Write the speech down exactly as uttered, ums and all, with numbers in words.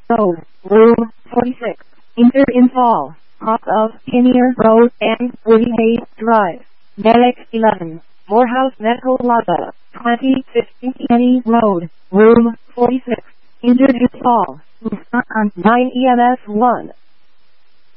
Road, Room forty-six. Enter in Hall, off of Kinnear Road and Woody Hayes Drive. Medic eleven. Morehouse Medical Plaza, twenty fifty Kenny Road, Room forty-six. Enter in Hall, on nine E M S one.